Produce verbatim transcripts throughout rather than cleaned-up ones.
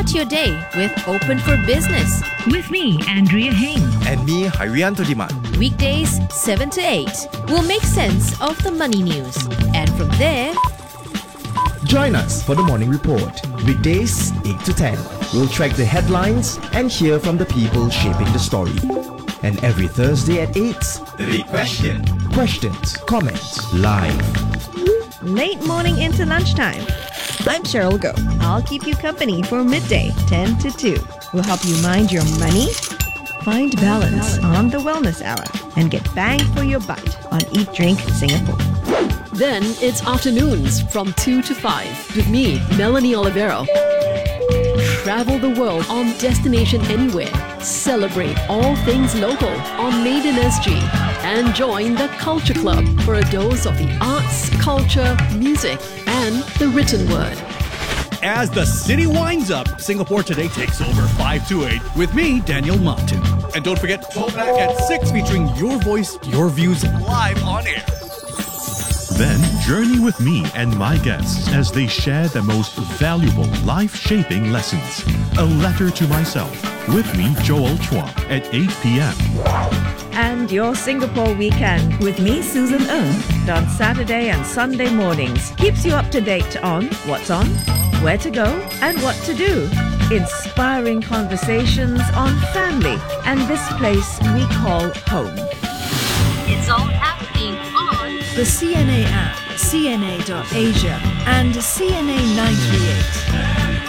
Start your day with Open for Business. With me, Andrea Heng. And me, Hairianto Diman. Weekdays, seven to eight. We'll make sense of the money news. And from there, join us for the morning report. Weekdays, eight to ten. We'll track the headlines and hear from the people shaping the story. And every Thursday at eight, The Big Question. questions, comments, live. Late morning into lunchtime. I'm Cheryl Go. I'll keep you company for midday, ten to two. We'll help you mind your money, find balance on the Wellness Hour, and get bang for your buck on Eat Drink Singapore. Then it's afternoons from two to five with me, Melanie Olivero. Travel the world on Destination Anywhere. Celebrate all things local on Made in S G. And join the Culture Club for a dose of the arts, culture, music, and the written word. As the city winds up, Singapore Today takes over five to eight with me, Daniel Martin. And don't forget, hold back at six featuring your voice, your views live on air. Then journey with me and my guests as they share the most valuable life-shaping lessons. A letter to myself with me, Joel Chua, at eight p.m. And your Singapore weekend with me, Susan Ng, on Saturday and Sunday mornings. Keeps you up to date on what's on, where to go, and what to do. Inspiring conversations on family and this place we call home. It's all happening on the C N A app, C N A dot Asia, and C N A nine three eight.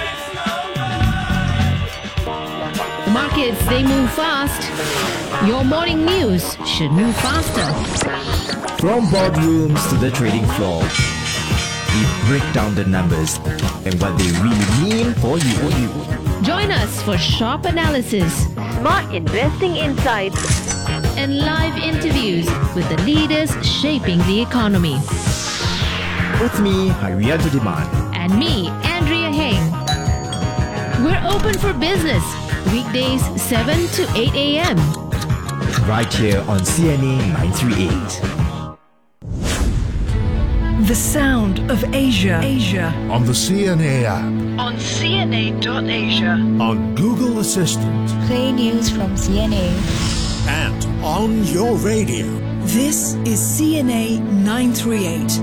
markets, they move fast. Your morning news should move faster. From boardrooms to the trading floor, we break down the numbers and what they really mean for you. Join us for sharp analysis, Smart investing insights, and live interviews with the leaders shaping the economy. With me, Hairianto Diman. And me, Andrea Heng. We're open for business, weekdays seven to eight a.m. Right here on C N A nine three eight. The sound of Asia. Asia. On the C N A app. On C N A dot Asia. On Google Assistant. Play news from C N A. And on your radio. This is C N A nine three eight.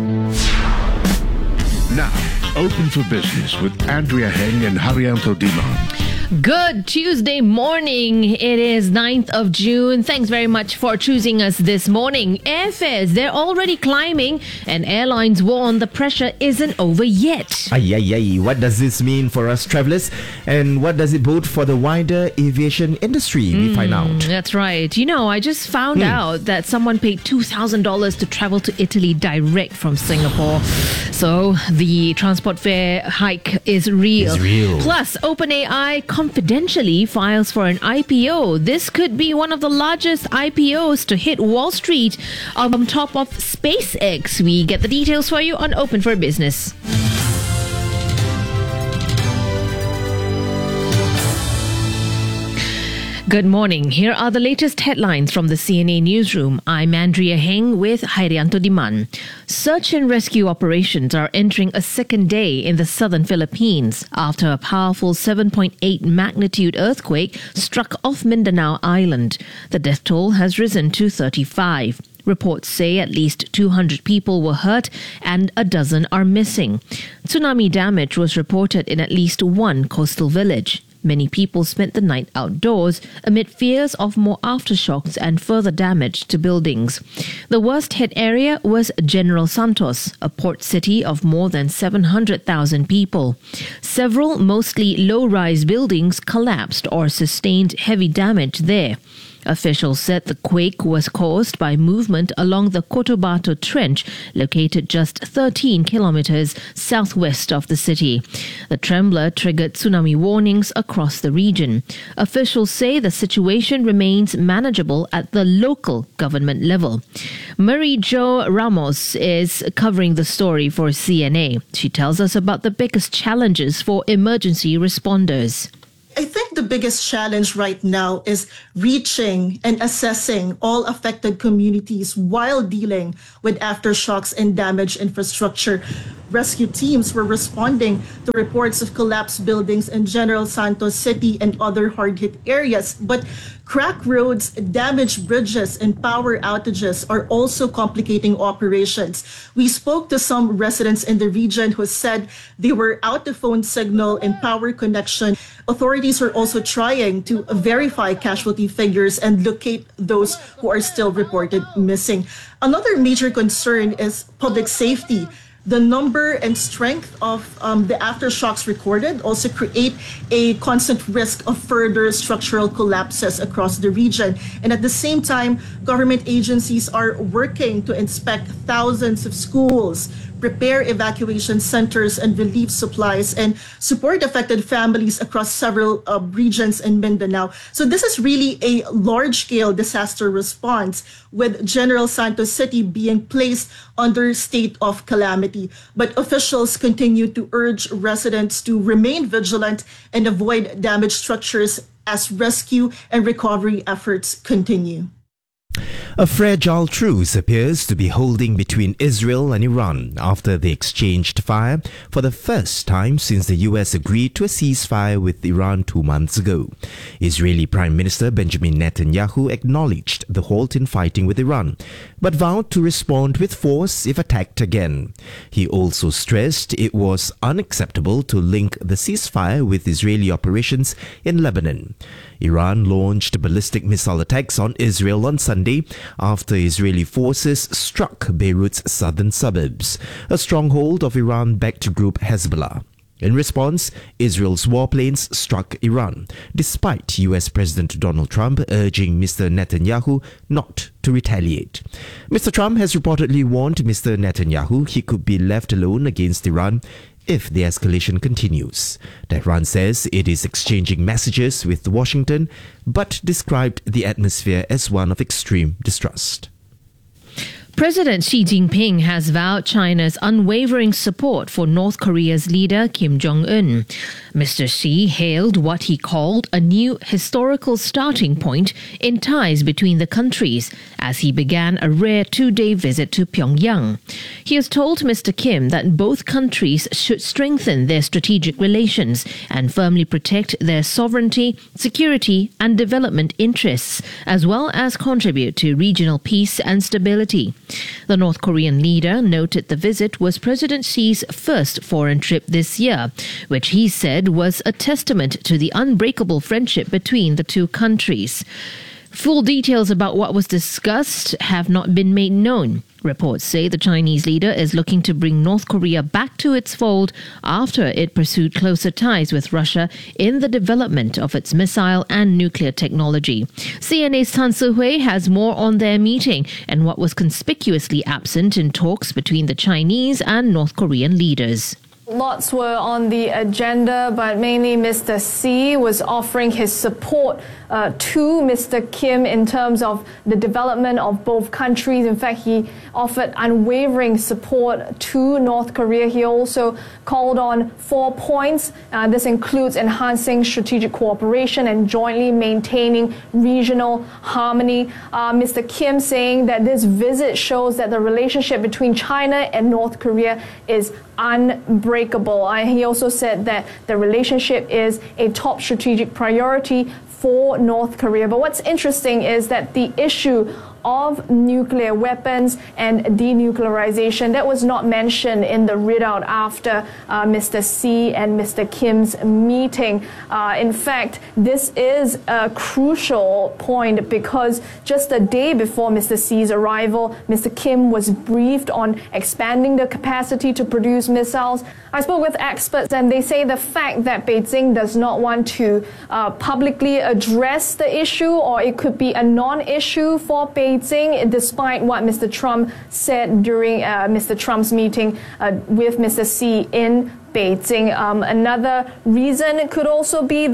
Now, Open for Business with Andrea Heng and Hairianto Diman. Good Tuesday morning. It is ninth of June. Thanks very much for choosing us this morning. Airfares, they're already climbing, and airlines warn the pressure isn't over yet. Ay, ay, ay. What does this mean for us travelers? And what does it bode for the wider aviation industry? Mm, we find out. That's right. You know, I just found mm. out that someone paid two thousand dollars to travel to Italy direct from Singapore. So the transport fare hike is real. It's real. Plus, OpenAI confidentially files for an I P O. This could be one of the largest I P Os to hit Wall Street on top of SpaceX. We get the details for you on Open for Business. Good morning. Here are the latest headlines from the C N A newsroom. I'm Andrea Heng with Hairianto Diman. Search and rescue operations are entering a second day in the southern Philippines after a powerful seven point eight magnitude earthquake struck off Mindanao Island. The death toll has risen to thirty-five. Reports say at least two hundred people were hurt and a dozen are missing. Tsunami damage was reported in at least one coastal village. Many people spent the night outdoors amid fears of more aftershocks and further damage to buildings. The worst hit area was General Santos, a port city of more than seven hundred thousand people. Several mostly low-rise buildings collapsed or sustained heavy damage there. Officials said the quake was caused by movement along the Cotabato Trench, located just thirteen kilometers southwest of the city. The trembler triggered tsunami warnings across the region. Officials say the situation remains manageable at the local government level. Marie Jo Ramos is covering the story for C N A. She tells us about the biggest challenges for emergency responders. I think think the biggest challenge right now is reaching and assessing all affected communities while dealing with aftershocks and damaged infrastructure. Rescue teams were responding to reports of collapsed buildings in General Santos City and other hard-hit areas. But cracked roads, damaged bridges, and power outages are also complicating operations. We spoke to some residents in the region who said they were out of phone signal and power connection. Authorities are also trying to verify casualty figures and locate those who are still reported missing. Another major concern is public safety. The number and strength of um, the aftershocks recorded also create a constant risk of further structural collapses across the region. And at the same time, government agencies are working to inspect thousands of schools, prepare evacuation centers and relief supplies, and support affected families across several uh, regions in Mindanao. So this is really a large-scale disaster response, with General Santos City being placed under state of calamity. But officials continue to urge residents to remain vigilant and avoid damaged structures as rescue and recovery efforts continue. A fragile truce appears to be holding between Israel and Iran after they exchanged fire for the first time since the U S agreed to a ceasefire with Iran two months ago. Israeli Prime Minister Benjamin Netanyahu acknowledged the halt in fighting with Iran, but vowed to respond with force if attacked again. He also stressed it was unacceptable to link the ceasefire with Israeli operations in Lebanon. Iran launched ballistic missile attacks on Israel on Sunday after Israeli forces struck Beirut's southern suburbs, a stronghold of Iran-backed group Hezbollah. In response, Israel's warplanes struck Iran, despite U S President Donald Trump urging Mister Netanyahu not to retaliate. Mister Trump has reportedly warned Mister Netanyahu he could be left alone against Iran if the escalation continues. Tehran says it is exchanging messages with Washington, but described the atmosphere as one of extreme distrust. President Xi Jinping has vowed China's unwavering support for North Korea's leader Kim Jong-un. Mister Xi hailed what he called a new historical starting point in ties between the countries as he began a rare two-day visit to Pyongyang. He has told Mister Kim that both countries should strengthen their strategic relations and firmly protect their sovereignty, security and development interests, as well as contribute to regional peace and stability. The North Korean leader noted the visit was President Xi's first foreign trip this year, which he said was a testament to the unbreakable friendship between the two countries. Full details about what was discussed have not been made known. Reports say the Chinese leader is looking to bring North Korea back to its fold after it pursued closer ties with Russia in the development of its missile and nuclear technology. C N A's Tan Si-hui has more on their meeting and what was conspicuously absent in talks between the Chinese and North Korean leaders. Lots were on the agenda, but mainly Mister Xi was offering his support uh, to Mister Kim in terms of the development of both countries. In fact, he offered unwavering support to North Korea. He also called on four points. Uh, this includes enhancing strategic cooperation and jointly maintaining regional harmony. Uh, Mister Kim saying that this visit shows that the relationship between China and North Korea is unbreakable. Uh, he also said that the relationship is a top strategic priority for North Korea. But what's interesting is that the issue of nuclear weapons and denuclearization, that was not mentioned in the readout after uh, Mister Xi and Mister Kim's meeting. Uh, in fact, this is a crucial point because just a day before Mister Xi's arrival, Mister Kim was briefed on expanding the capacity to produce missiles. I spoke with experts and they say the fact that Beijing does not want to uh, publicly address the issue, or it could be a non-issue for Beijing, despite what Mister Trump said during uh, Mister Trump's meeting uh, with Mister Xi in Beijing. Um, another reason could also be that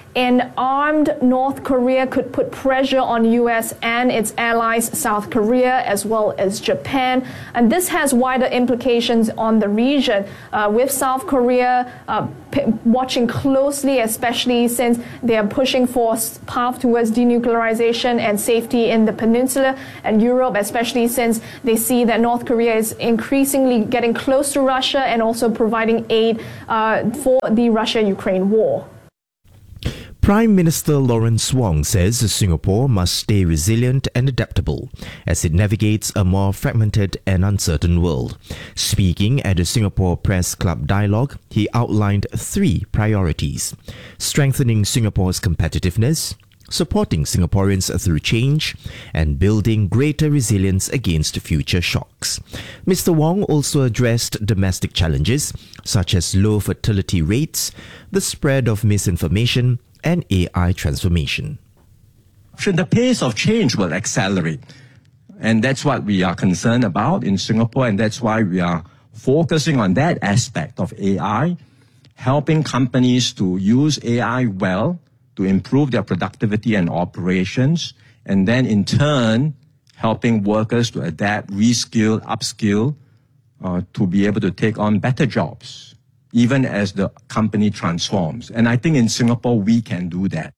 an armed North Korea could put pressure on U S and its allies, South Korea, as well as Japan. And this has wider implications on the region, uh, with South Korea uh, p- watching closely, especially since they are pushing for a path towards denuclearization and safety in the peninsula, and Europe, especially since they see that North Korea is increasingly getting close to Russia and also providing aid uh, for the Russia-Ukraine war. Prime Minister Lawrence Wong says Singapore must stay resilient and adaptable as it navigates a more fragmented and uncertain world. Speaking at the Singapore Press Club Dialogue, he outlined three priorities: strengthening Singapore's competitiveness, supporting Singaporeans through change, and building greater resilience against future shocks. Mister Wong also addressed domestic challenges such as low fertility rates, the spread of misinformation, and A I transformation. The pace of change will accelerate. And that's what we are concerned about in Singapore, and that's why we are focusing on that aspect of A I, helping companies to use A I well to improve their productivity and operations, and then in turn, helping workers to adapt, reskill, upskill, uh, to be able to take on better jobs, even as the company transforms. And I think in Singapore, we can do that.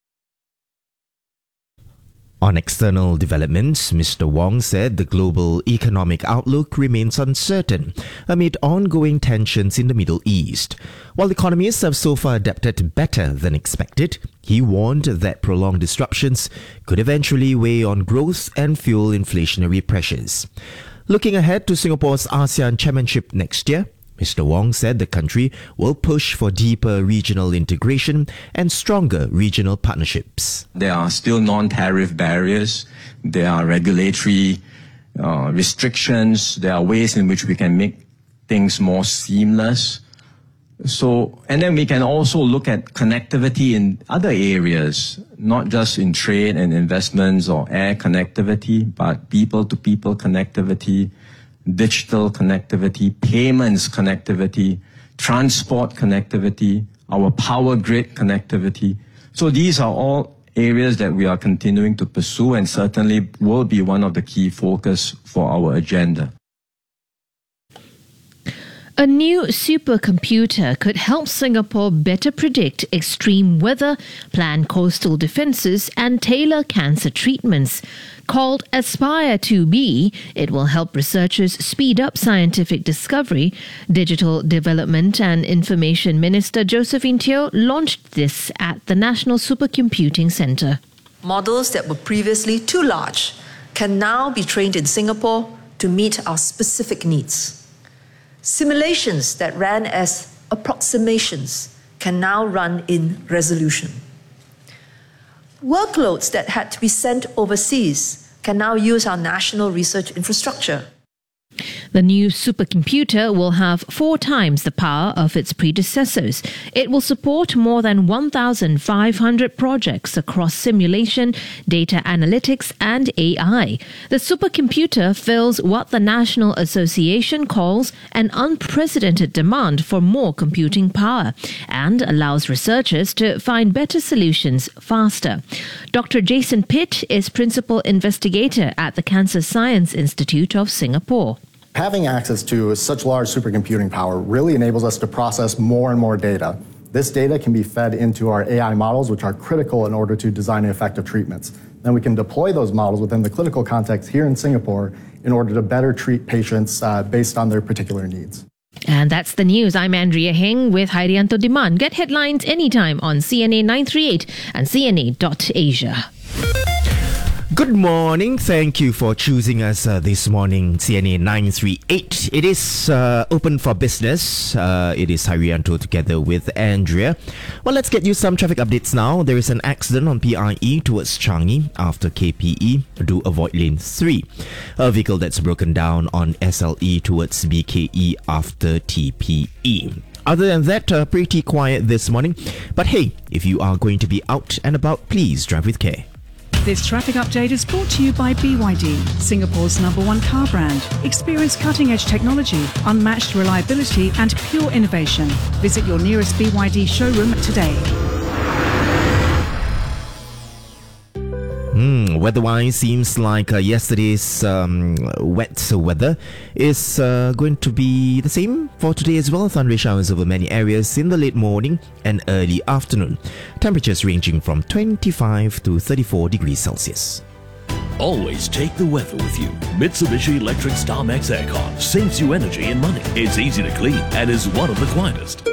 On external developments, Mister Wong said the global economic outlook remains uncertain amid ongoing tensions in the Middle East. While economists have so far adapted better than expected, he warned that prolonged disruptions could eventually weigh on growth and fuel inflationary pressures. Looking ahead to Singapore's ASEAN Chairmanship next year, Mister Wong said the country will push for deeper regional integration and stronger regional partnerships. There are still non-tariff barriers. There are regulatory uh, restrictions. There are ways in which we can make things more seamless. So, and then we can also look at connectivity in other areas, not just in trade and investments or air connectivity, but people-to-people connectivity, digital connectivity, payments connectivity, transport connectivity, our power grid connectivity. So these are all areas that we are continuing to pursue and certainly will be one of the key focus for our agenda. A new supercomputer could help Singapore better predict extreme weather, plan coastal defences, and tailor cancer treatments. Called Aspire two B, it will help researchers speed up scientific discovery. Digital Development and Information Minister Josephine Teo launched this at the National Supercomputing Centre. Models that were previously too large can now be trained in Singapore to meet our specific needs. Simulations that ran as approximations can now run in resolution. Workloads that had to be sent overseas can now use our national research infrastructure. The new supercomputer will have four times the power of its predecessors. It will support more than one thousand five hundred projects across simulation, data analytics, and A I. The supercomputer fills what the National Association calls an unprecedented demand for more computing power and allows researchers to find better solutions faster. Doctor Jason Pitt is Principal Investigator at the Cancer Science Institute of Singapore. Having access to such large supercomputing power really enables us to process more and more data. This data can be fed into our A I models, which are critical in order to design effective treatments. Then we can deploy those models within the clinical context here in Singapore in order to better treat patients uh, based on their particular needs. And that's the news. I'm Andrea Heng with Hairianto Diman. Get headlines anytime on C N A nine three eight and C N A dot Asia. Good morning. Thank you for choosing us uh, this morning, C N A nine three eight. It is uh, open for business. Uh, it is Hairianto together with Andrea. Well, let's get you some traffic updates now. There is an accident on P I E towards Changi after K P E. Do avoid lane three. A vehicle that's broken down on S L E towards B K E after T P E. Other than that, uh, pretty quiet this morning. But hey, if you are going to be out and about, please drive with care. This traffic update is brought to you by B Y D, Singapore's number one car brand. Experience cutting-edge technology, unmatched reliability and pure innovation. Visit your nearest B Y D showroom today. Mm, weather-wise, seems like uh, yesterday's um, wet weather is uh, going to be the same for today as well. Thundery showers over many areas in the late morning and early afternoon. Temperatures ranging from twenty-five to thirty-four degrees Celsius. Always take the weather with you. Mitsubishi Electric StarMax Aircon saves you energy and money. It's easy to clean and is one of the quietest.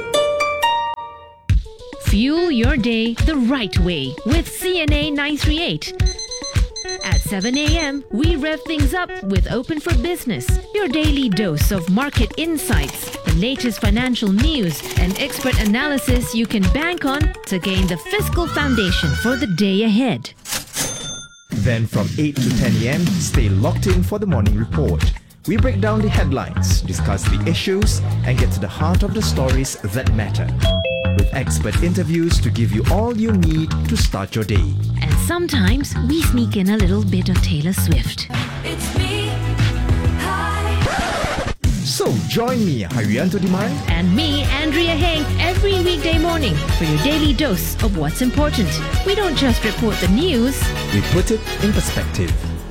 Fuel your day the right way with C N A nine three eight. At seven a.m., we rev things up with Open for Business, your daily dose of market insights, the latest financial news, and expert analysis you can bank on to gain the fiscal foundation for the day ahead. Then from eight to ten a.m., stay locked in for the morning report. We break down the headlines, discuss the issues, and get to the heart of the stories that matter. With expert interviews to give you all you need to start your day. And sometimes we sneak in a little bit of Taylor Swift. It's me. Hi. So join me, Haryanto Diman, and me, Andrea Heng, every weekday morning for your daily dose of what's important. We don't just report the news, we put it in perspective.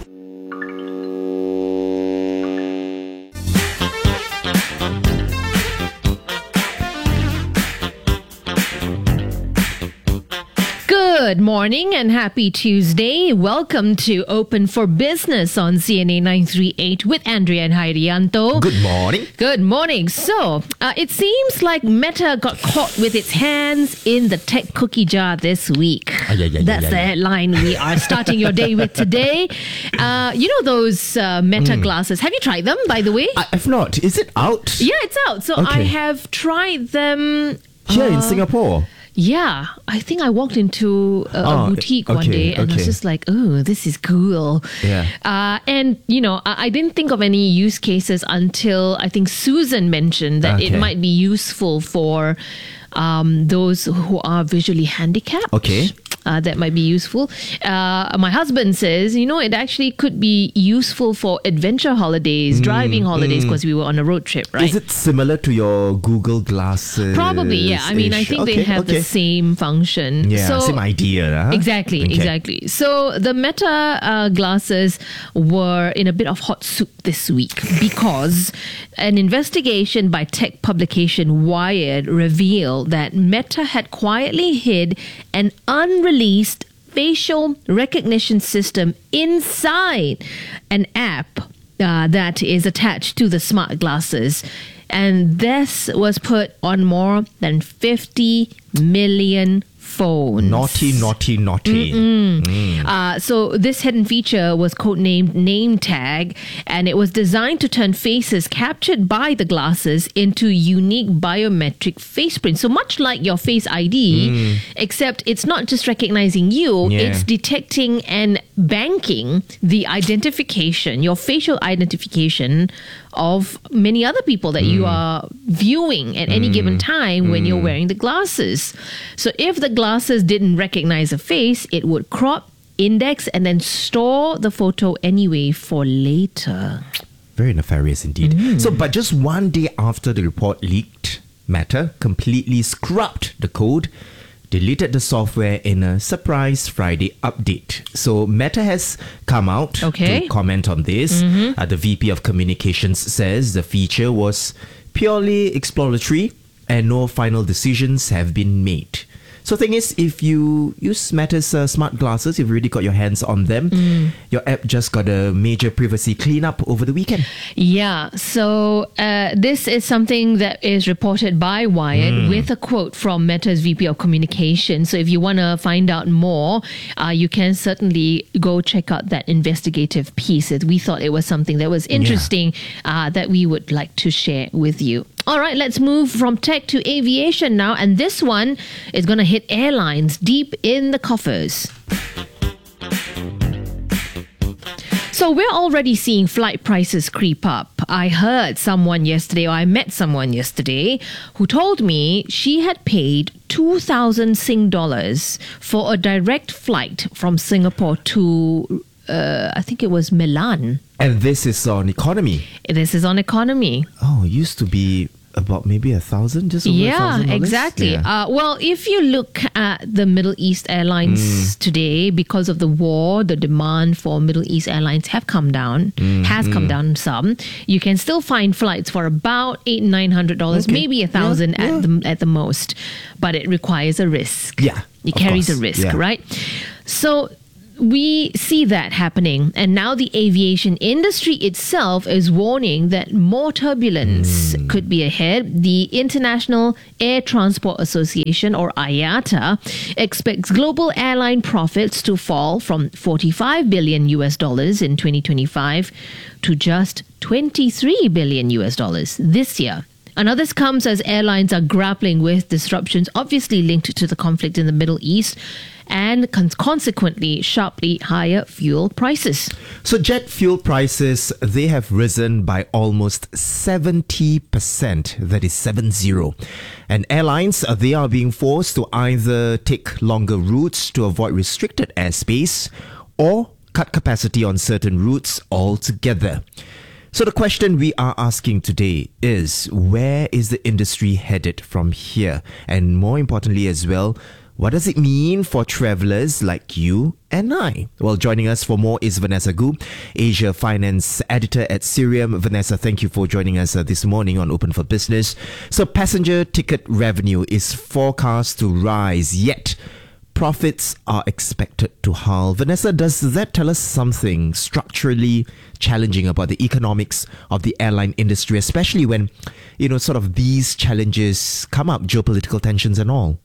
Good morning and happy Tuesday. Welcome to Open for Business on C N A nine three eight with Andrea and Haryanto. Good morning. Good morning. So, uh, it seems like Meta got caught with its hands in the tech cookie jar this week. Ah, yeah, yeah, That's yeah, the yeah. headline we are starting your day with today. Uh, you know those uh, Meta Mm. glasses? Have you tried them, by the way? I, I've not. Is it out? Yeah, it's out. So, I Okay. have tried them Here in uh, Singapore? Yeah, I think I walked into a, a Oh, boutique one okay, day and I was okay. just like, oh, this is cool. Yeah. Uh, and, you know, I, I didn't think of any use cases until I think Susan mentioned that Okay. it might be useful for um, those who are visually handicapped. Okay. Uh, that might be useful. Uh, my husband says, you know, it actually could be useful for adventure holidays, Mm, driving holidays, mm. because we were on a road trip, right? Is it similar to your Google Glasses? Probably, yeah. I mean, I think they Okay, have okay. the same function. Yeah, so, same idea. Huh? Exactly, Okay. exactly. So the Meta uh, glasses were in a bit of hot soup this week because an investigation by tech publication Wired revealed that Meta had quietly hid an unreleased facial recognition system inside an app uh, that is attached to the smart glasses. And this was put on more than fifty million phones. Naughty, naughty, naughty. Mm-mm. Mm. Uh, so this hidden feature was codenamed Name Tag, and it was designed to turn faces captured by the glasses into unique biometric face prints. So much like your Face I D, Mm. except it's not just recognizing you, Yeah. it's detecting and banking the identification, your facial identification of many other people that you Mm. are viewing at any Mm. given time when you're Mm. wearing the glasses. So if the glasses didn't recognize a face, it would crop, index, and then store the photo anyway for later. Very nefarious indeed. Mm. So, but just one day after the report leaked, Meta completely scrubbed the code, deleted the software in a surprise Friday update. So Meta has come out Okay. to comment on this. Mhm. Uh, the V P of Communications says the feature was purely exploratory and no final decisions have been made. So thing is, if you use Meta's uh, smart glasses, you've already got your hands on them, Mm. your app just got a major privacy cleanup over the weekend. Yeah, so uh, this is something that is reported by Wired Mm. with a quote from Meta's V P of Communications. So if you want to find out more, uh, you can certainly go check out that investigative piece. It- We thought it was something that was interesting uh, that we would like to share with you. All right, let's move from tech to aviation now. And this one is going to hit airlines deep in the coffers. So we're already seeing flight prices creep up. I heard someone yesterday, or I met someone yesterday, who told me she had paid two thousand Sing dollars for a direct flight from Singapore to, uh, I think it was Milan. And this is on economy. This is on economy. Oh, it used to be about maybe a thousand, just over yeah, a thousand dollars? exactly. Yeah. Uh, well, if you look at the Middle East airlines Mm. today, because of the war, the demand for Middle East airlines have come down, Mm, has come mm. down some. You can still find flights for about eight, nine hundred dollars, Okay. maybe a thousand Yeah, at yeah. the at the most, but it requires a risk. Yeah, it of carries a course. risk, Yeah. right? So we see that happening, and now the aviation industry itself is warning that more turbulence could be ahead. The International Air Transport Association, or I A T A, expects global airline profits to fall from forty-five billion U S dollars in twenty twenty-five to just twenty-three billion U S dollars this year. And now this comes as airlines are grappling with disruptions obviously linked to the conflict in the Middle East and con- consequently sharply higher fuel prices. So jet fuel prices, they have risen by almost seventy percent. That is seven zero. And airlines, uh, they are being forced to either take longer routes to avoid restricted airspace or cut capacity on certain routes altogether. So the question we are asking today is, where is the industry headed from here? And more importantly as well, what does it mean for travelers like you and I? Well, joining us for more is Vanessa Gu, Asia Finance Editor at Cirium. Vanessa, thank you for joining us uh, this morning on Open for Business. So passenger ticket revenue is forecast to rise, yet profits are expected to halve. Vanessa, does that tell us something structurally challenging about the economics of the airline industry, especially when, you know, sort of these challenges come up, geopolitical tensions and all?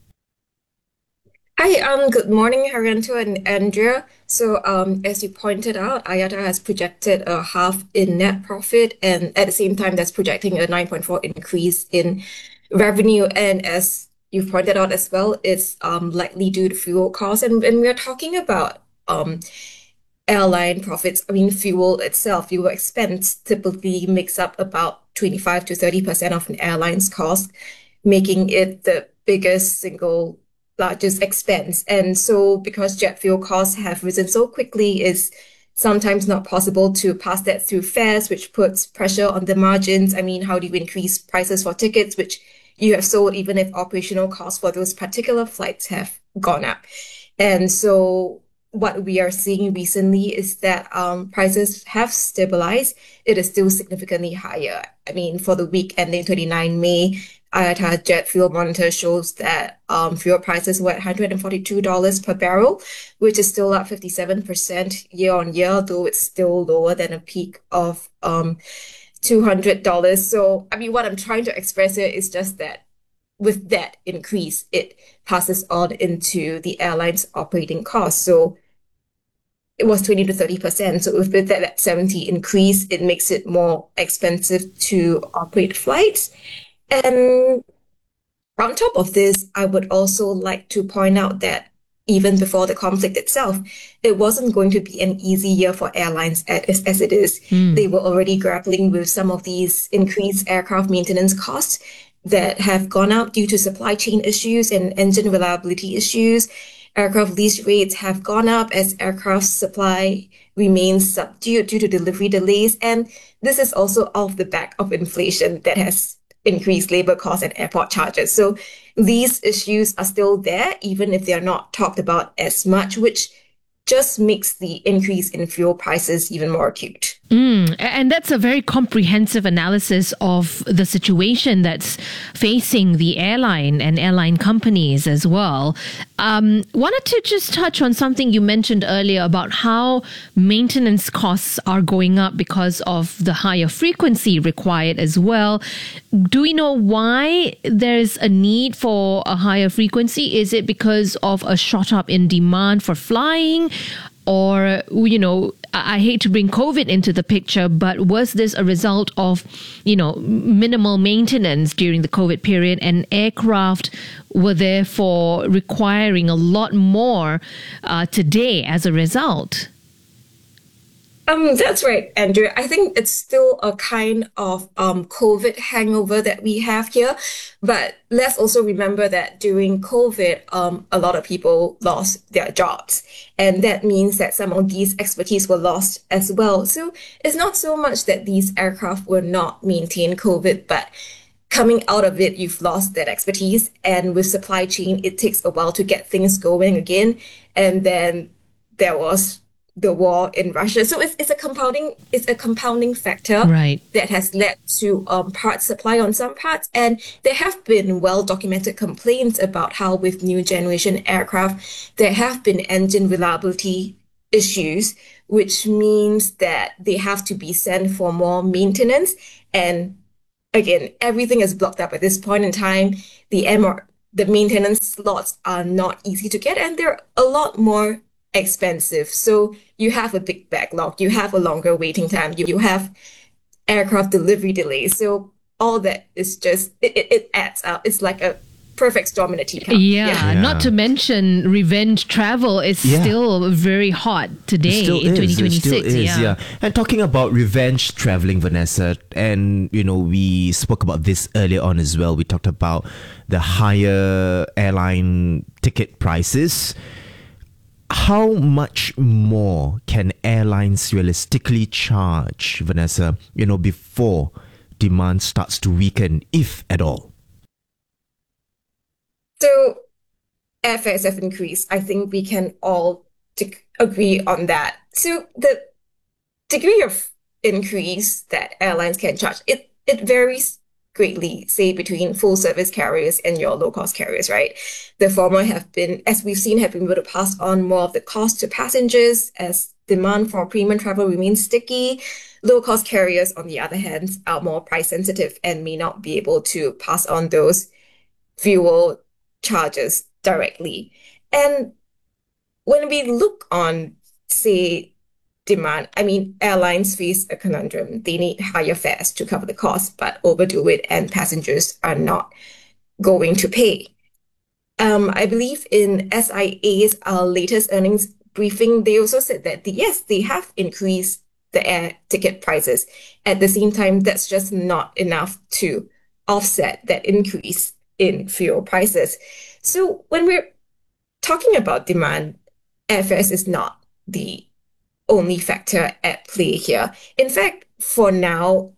Hi, um, good morning, Haryanto and Andrea. So, um, as you pointed out, I A T A has projected a half in net profit, and at the same time, that's projecting a nine point four increase in revenue. And as you've pointed out as well, it's um, likely due to fuel costs. And when we're talking about um, airline profits, I mean, fuel itself, fuel expense typically makes up about twenty-five to thirty percent of an airline's cost, making it the biggest single largest expense. And so because jet fuel costs have risen so quickly, it's sometimes not possible to pass that through fares, which puts pressure on the margins. I mean, how do you increase prices for tickets, which you have sold even if operational costs for those particular flights have gone up? And so what we are seeing recently is that um, prices have stabilized. It is still significantly higher. I mean, for the week ending twenty-ninth of May, I A T A Jet Fuel Monitor shows that um, fuel prices were at one hundred forty-two dollars per barrel, which is still up fifty-seven percent year on year, though it's still lower than a peak of um, two hundred dollars. So, I mean, what I'm trying to express here is just that with that increase, it passes on into the airline's operating costs. So it was twenty to thirty percent. So with that, that seventy increase, it makes it more expensive to operate flights. And on top of this, I would also like to point out that even before the conflict itself, it wasn't going to be an easy year for airlines as, as it is. Mm. They were already grappling with some of these increased aircraft maintenance costs that have gone up due to supply chain issues and engine reliability issues. Aircraft lease rates have gone up as aircraft supply remains subdued due to delivery delays. And this is also off the back of inflation that has increased labor costs and airport charges. So these issues are still there, even if they are not talked about as much, which just makes the increase in fuel prices even more acute. Mm, and that's a very comprehensive analysis of the situation that's facing the airline and airline companies as well. Um, wanted to just touch on something you mentioned earlier about how maintenance costs are going up because of the higher frequency required as well. Do we know why there's a need for a higher frequency? Is it because of a shot up in demand for flying? Or, you know, I hate to bring COVID into the picture, but was this a result of, you know, minimal maintenance during the COVID period, and aircraft were therefore requiring a lot more uh, today as a result? Um, that's right, Andrew. I think it's still a kind of um, COVID hangover that we have here. But let's also remember that during COVID, um, a lot of people lost their jobs. And that means that some of these expertise were lost as well. So it's not so much that these aircraft were not maintained COVID, but coming out of it, you've lost that expertise. And with supply chain, it takes a while to get things going again. And then there was the war in Russia. So it's, it's a compounding it's a compounding factor right. that has led to um, part supply on some parts. And there have been well-documented complaints about how with new generation aircraft, there have been engine reliability issues, which means that they have to be sent for more maintenance. And again, everything is blocked up at this point in time. The M R, the maintenance slots are not easy to get, and they're a lot more expensive. So you have a big backlog, you have a longer waiting time, you, you have aircraft delivery delays. So all that is just, it, it, it adds up. It's like a perfect storm in a teacup. Yeah, yeah. yeah. Not to mention revenge travel is yeah. still very hot today in twenty twenty-six. It still is, yeah. yeah. And talking about revenge traveling, Vanessa, and you know, we spoke about this earlier on as well. We talked about the higher airline ticket prices. How much more can airlines realistically charge, Vanessa, you know, before demand starts to weaken, if at all? So airfares have increased. I think we can all de- agree on that. So the degree of increase that airlines can charge, it, it varies greatly, say, between full-service carriers and your low-cost carriers, right? The former have been, as we've seen, have been able to pass on more of the cost to passengers as demand for premium travel remains sticky. Low-cost carriers, on the other hand, are more price-sensitive and may not be able to pass on those fuel charges directly. And when we look on, say, demand, I mean, airlines face a conundrum. They need higher fares to cover the cost, but overdo it and passengers are not going to pay. Um, I believe in S I A's uh, latest earnings briefing, they also said that, the, yes, they have increased the air ticket prices. At the same time, that's just not enough to offset that increase in fuel prices. So when we're talking about demand, airfares is not the only factor at play here. In fact, for now,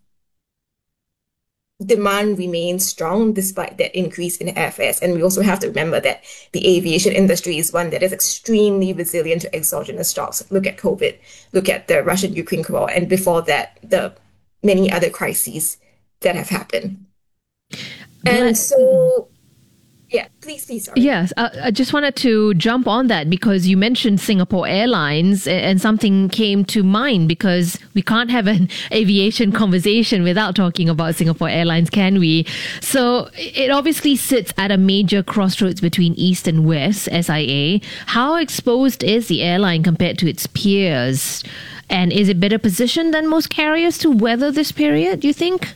demand remains strong despite that increase in airfares. And we also have to remember that the aviation industry is one that is extremely resilient to exogenous shocks. Look at COVID, look at the Russian-Ukraine war, and before that, the many other crises that have happened. And so, yeah, please, please. Sorry. Yes, uh, I just wanted to jump on that because you mentioned Singapore Airlines and something came to mind because we can't have an aviation conversation without talking about Singapore Airlines, can we? So it obviously sits at a major crossroads between East and West, S I A. How exposed is the airline compared to its peers? And is it better positioned than most carriers to weather this period, do you think?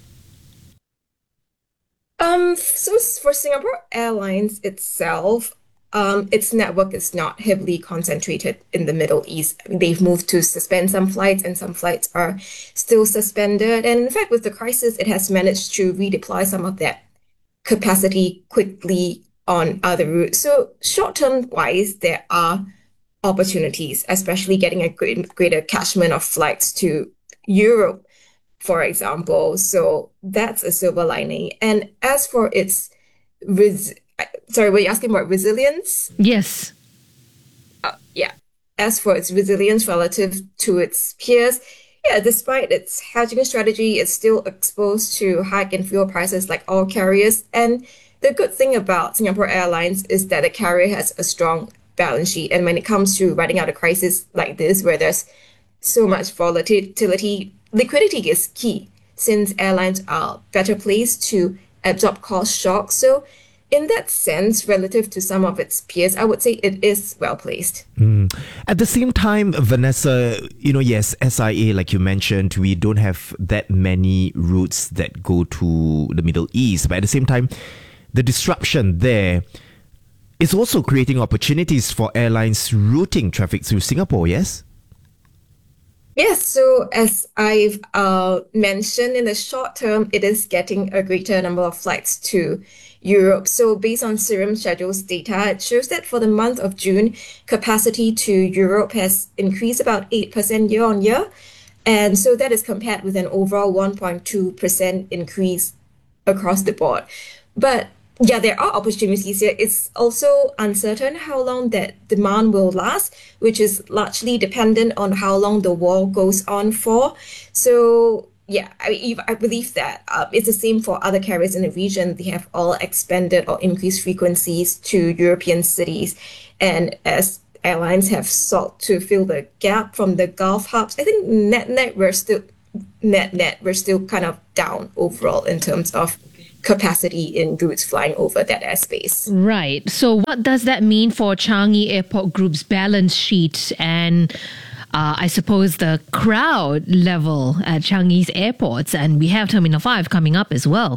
Um, so for Singapore Airlines itself, um, its network is not heavily concentrated in the Middle East. I mean, they've moved to suspend some flights and some flights are still suspended. And in fact, with the crisis, it has managed to redeploy some of that capacity quickly on other routes. So short-term wise, there are opportunities, especially getting a great, greater catchment of flights to Europe, for example. So that's a silver lining. And as for its, res- sorry, were you asking about resilience? Yes. Uh, yeah. As for its resilience relative to its peers, yeah, despite its hedging strategy, it's still exposed to hike in fuel prices like all carriers. And the good thing about Singapore Airlines is that the carrier has a strong balance sheet. And when it comes to riding out a crisis like this, where there's so much volatility, liquidity is key, since airlines are better placed to absorb cost shocks. So in that sense, relative to some of its peers, I would say it is well placed. Mm. At the same time, Vanessa, you know, yes, S I A, like you mentioned, we don't have that many routes that go to the Middle East. But at the same time, the disruption there is also creating opportunities for airlines routing traffic through Singapore, yes? Yes, so as I've uh, mentioned, in the short term, it is getting a greater number of flights to Europe. So based on Cirium Schedules data, it shows that for the month of June, capacity to Europe has increased about eight percent year on year. And so that is compared with an overall one point two percent increase across the board. But yeah, there are opportunities here. It's also uncertain how long that demand will last, which is largely dependent on how long the war goes on for. So yeah, I, I believe that uh, it's the same for other carriers in the region. They have all expanded or increased frequencies to European cities. And as airlines have sought to fill the gap from the Gulf hubs, I think net net we're still net net we're still kind of down overall in terms of capacity in routes flying over that airspace. Right. So what does that mean for Changi Airport Group's balance sheet and uh, I suppose the crowd level at Changi's airports? And we have Terminal five coming up as well.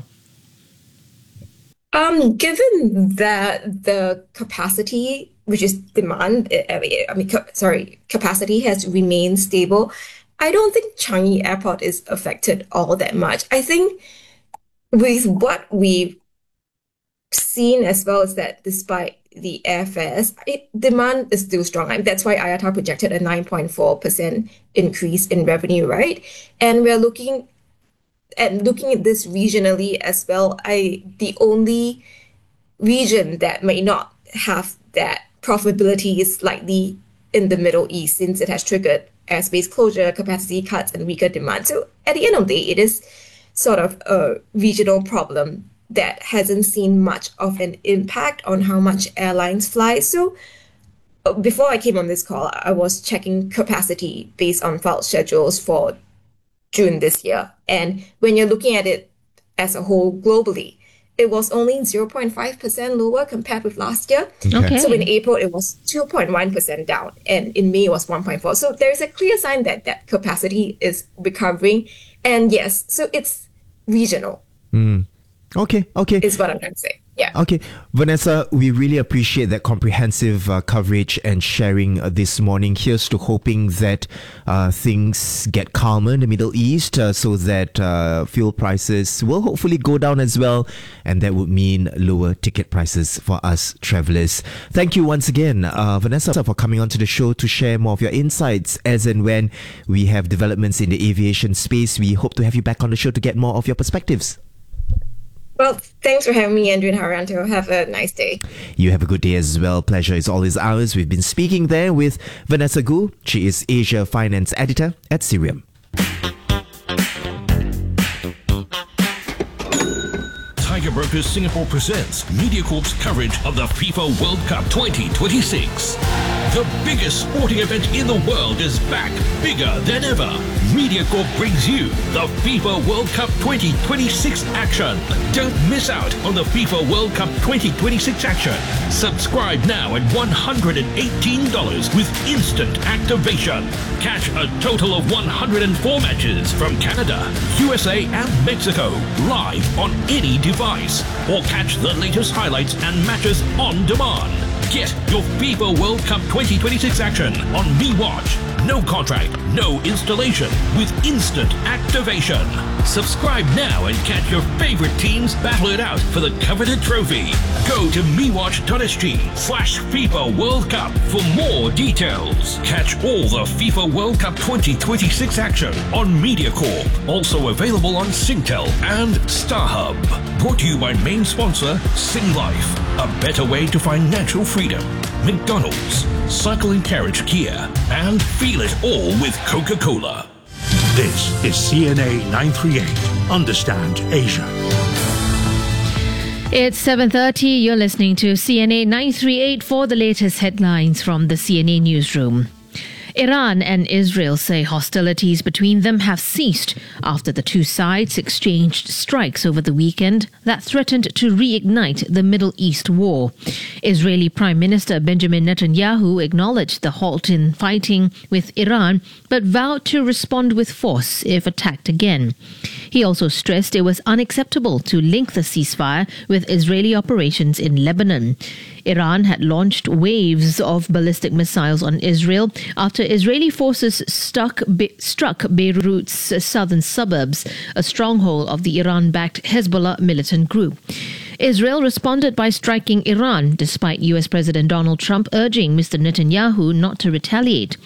Um, given that the capacity, which is demand, I mean, sorry, capacity has remained stable, I don't think Changi Airport is affected all that much. I think with what we've seen as well is that despite the airfares, it, demand is still strong. I mean, that's why I A T A projected a nine point four percent increase in revenue, right? And we're looking at looking at this regionally as well. I the only region that may not have that profitability is likely in the Middle East, since it has triggered airspace closure, capacity cuts, and weaker demand. So at the end of the day, it is sort of a regional problem that hasn't seen much of an impact on how much airlines fly. So before I came on this call, I was checking capacity based on flight schedules for June this year. And when you're looking at it as a whole globally, it was only zero point five percent lower compared with last year. Okay. So in April, it was two point one percent down, and in May, it was one point four. So there is a clear sign that that capacity is recovering. And yes, so it's regional. Mm. Okay, okay. Is what I'm trying to say. Yeah. Okay, Vanessa, we really appreciate that comprehensive uh, coverage and sharing uh, this morning. Here's to hoping that uh, things get calmer in the Middle East uh, so that uh, fuel prices will hopefully go down as well, and that would mean lower ticket prices for us travelers. Thank you once again, uh, Vanessa, for coming onto the show to share more of your insights as and when we have developments in the aviation space. We hope to have you back on the show to get more of your perspectives. Well, thanks for having me, Andrew and Haryanto. Have a nice day. You have a good day as well. Pleasure is always ours. We've been speaking there with Vanessa Gu. She is Asia Finance Editor at Cirium. Tiger Brokers Singapore presents MediaCorp's coverage of the FIFA World Cup twenty twenty-six. The biggest sporting event in the world is back, bigger than ever. MediaCorp brings you the FIFA World Cup twenty twenty-six action. Don't miss out on the FIFA World Cup twenty twenty-six action. Subscribe now at one hundred eighteen dollars with instant activation. Catch a total of one hundred four matches from Canada, U S A and Mexico live on any device. Or catch the latest highlights and matches on demand. Get your FIFA World Cup twenty twenty-six action on MeWatch. No contract, no installation, with instant activation. Subscribe now and catch your favorite teams battle it out for the coveted trophy. Go to mewatch.sg slash FIFA World Cup for more details. Catch all the FIFA World Cup twenty twenty-six action on MediaCorp. Also available on Singtel and StarHub. Brought to you by main sponsor Singlife. A better way to find natural freedom. McDonald's, Cycle and Carriage Kia, and feel it all with Coca-Cola. This is C N A nine thirty-eight. Understand Asia. It's seven thirty. You're listening to C N A nine thirty-eight for the latest headlines from the C N A newsroom. Iran and Israel say hostilities between them have ceased after the two sides exchanged strikes over the weekend that threatened to reignite the Middle East war. Israeli Prime Minister Benjamin Netanyahu acknowledged the halt in fighting with Iran, but vowed to respond with force if attacked again. He also stressed it was unacceptable to link the ceasefire with Israeli operations in Lebanon. Iran had launched waves of ballistic missiles on Israel after Israeli forces stuck, Be- struck Beirut's southern suburbs, a stronghold of the Iran-backed Hezbollah militant group. Israel responded by striking Iran, despite U S President Donald Trump urging Mister Netanyahu not to retaliate.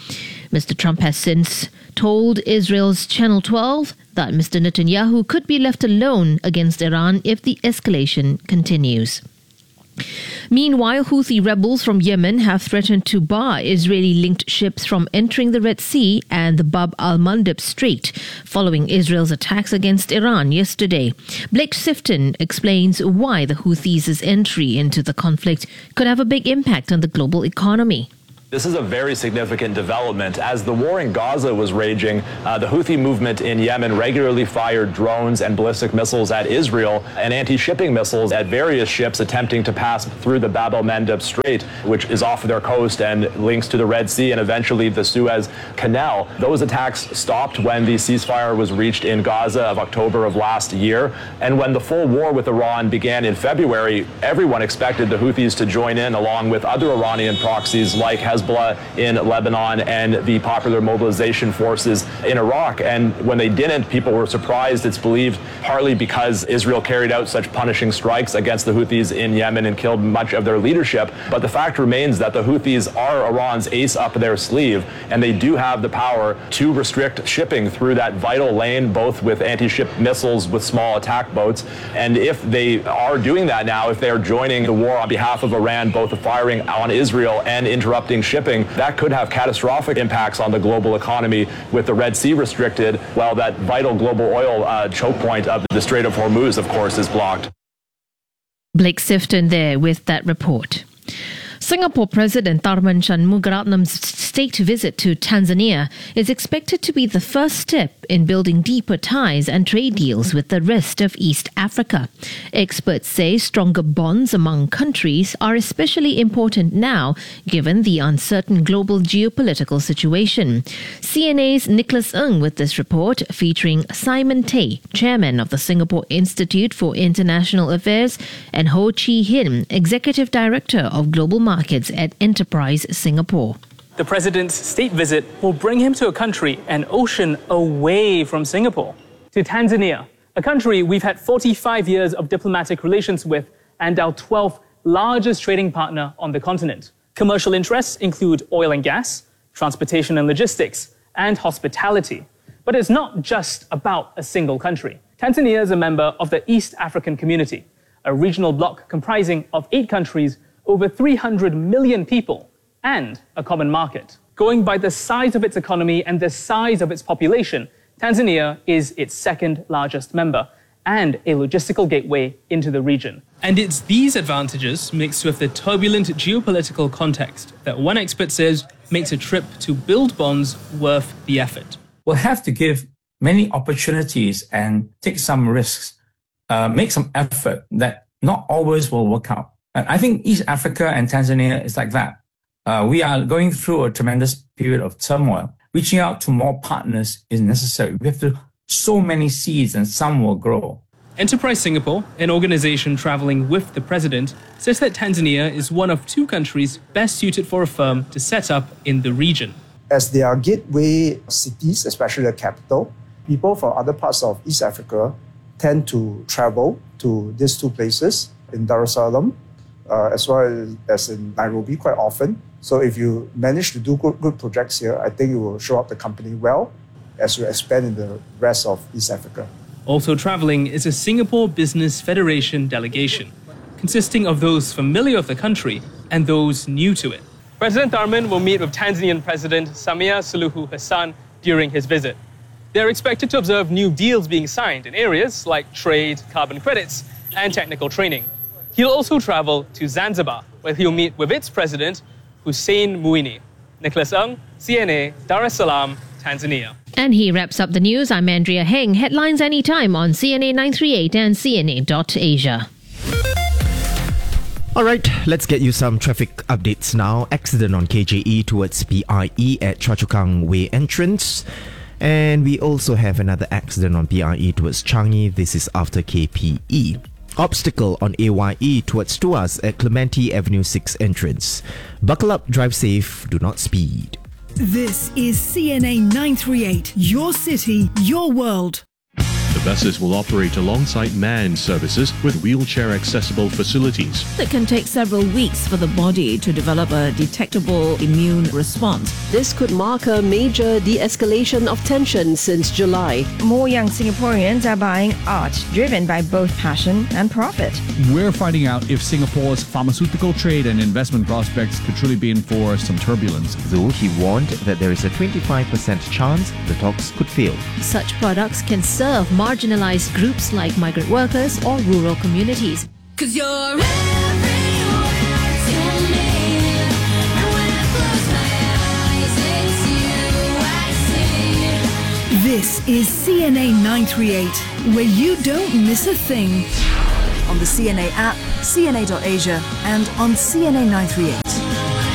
Mister Trump has since told Israel's Channel twelve that Mister Netanyahu could be left alone against Iran if the escalation continues. Meanwhile, Houthi rebels from Yemen have threatened to bar Israeli-linked ships from entering the Red Sea and the Bab al-Mandeb Strait following Israel's attacks against Iran yesterday. Blake Sifton explains why the Houthis' entry into the conflict could have a big impact on the global economy. This is a very significant development. As the war in Gaza was raging, uh, the Houthi movement in Yemen regularly fired drones and ballistic missiles at Israel and anti-shipping missiles at various ships attempting to pass through the Bab el-Mandeb Strait, which is off their coast and links to the Red Sea and eventually the Suez Canal. Those attacks stopped when the ceasefire was reached in Gaza of October of last year. And when the full war with Iran began in February, everyone expected the Houthis to join in along with other Iranian proxies like Hezbollah in Lebanon and the Popular Mobilization Forces in Iraq. And when they didn't, people were surprised. It's believed partly because Israel carried out such punishing strikes against the Houthis in Yemen and killed much of their leadership. But the fact remains that the Houthis are Iran's ace up their sleeve, and they do have the power to restrict shipping through that vital lane, both with anti-ship missiles, with small attack boats. And if they are doing that now, if they are joining the war on behalf of Iran, both firing on Israel and interrupting shipping, that could have catastrophic impacts on the global economy, with the Red Sea restricted, while that vital global oil uh, choke point of the Strait of Hormuz, of course, is blocked. Blake Sifton there with that report. Singapore President Tharman Shanmugaratnam's state visit to Tanzania is expected to be the first step in building deeper ties and trade deals with the rest of East Africa. Experts say stronger bonds among countries are especially important now, given the uncertain global geopolitical situation. C N A's Nicholas Ng with this report, featuring Simon Tay, chairman of the Singapore Institute for International Affairs, and Ho Chi Hin, executive director of global markets at Enterprise Singapore. The president's state visit will bring him to a country an ocean away from Singapore, to Tanzania, a country we've had forty-five years of diplomatic relations with and our twelfth largest trading partner on the continent. Commercial interests include oil and gas, transportation and logistics, and hospitality. But it's not just about a single country. Tanzania is a member of the East African Community, a regional bloc comprising of eight countries, over three hundred million people, and a common market. Going by the size of its economy and the size of its population, Tanzania is its second largest member and a logistical gateway into the region. And it's these advantages, mixed with the turbulent geopolitical context, that one expert says makes a trip to build bonds worth the effort. We'll have to give many opportunities and take some risks, uh, make some effort that not always will work out. And I think East Africa and Tanzania is like that. Uh, we are going through a tremendous period of turmoil. Reaching out to more partners is necessary. We have to sow many seeds and some will grow. Enterprise Singapore, an organization traveling with the president, says that Tanzania is one of two countries best suited for a firm to set up in the region. As they are gateway cities, especially the capital, people from other parts of East Africa tend to travel to these two places in Dar es Salaam, uh, as well as in Nairobi quite often. So if you manage to do good, good projects here, I think it will show up the company well as you expand in the rest of East Africa. Also traveling is a Singapore Business Federation delegation, consisting of those familiar with the country and those new to it. President Tharman will meet with Tanzanian President Samia Suluhu Hassan during his visit. They're expected to observe new deals being signed in areas like trade, carbon credits, and technical training. He'll also travel to Zanzibar, where he'll meet with its president, Hussein Mwinyi. Nicholas Ng, C N A, Dar es Salaam, Tanzania. And he wraps up the news. I'm Andrea Heng. Headlines anytime on C N A nine three eight and C N A dot Asia. All right, let's get you some traffic updates now. Accident on K J E towards P I E at Choa Chu Kang Way entrance. And we also have another accident on P I E towards Changi. This is after K P E. Obstacle on A Y E towards Tuas at Clementi Avenue six entrance. Buckle up, drive safe, do not speed. This is C N A nine three eight, your city, your world. The The buses will operate alongside manned services with wheelchair-accessible facilities. It can take several weeks for the body to develop a detectable immune response. This could mark a major de-escalation of tension since July. More young Singaporeans are buying art driven by both passion and profit. We're finding out if Singapore's pharmaceutical trade and investment prospects could truly be in for some turbulence. Though he warned that there is a twenty-five percent chance the talks could fail. Such products can serve marginalized groups like migrant workers or rural communities. 'Cause you're everywhere to me, and when I close my eyes, it's you I see. This is C N A nine thirty-eight, where you don't miss a thing. On the C N A app, C N A dot Asia, and on C N A nine thirty-eight.